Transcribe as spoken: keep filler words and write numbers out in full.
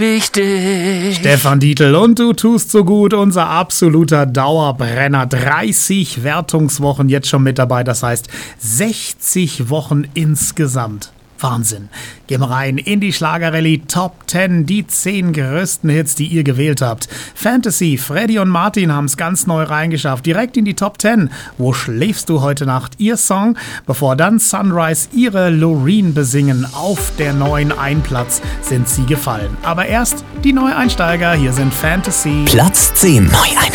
Wichtig. Stefan Dietl und du tust so gut, unser absoluter Dauerbrenner. dreißig Wertungswochen jetzt schon mit dabei, das heißt sechzig Wochen insgesamt. Wahnsinn. Gehen wir rein in die Schlagerrallye Top zehn, die zehn größten Hits, die ihr gewählt habt. Fantasy, Freddy und Martin haben es ganz neu reingeschafft, direkt in die Top zehn. Wo schläfst du heute Nacht? Ihr Song, bevor dann Sunrise ihre Loreen besingen. Auf der neuen Einplatz sind sie gefallen. Aber erst die Neueinsteiger, hier sind Fantasy. Platz zehn. Neueinsteiger.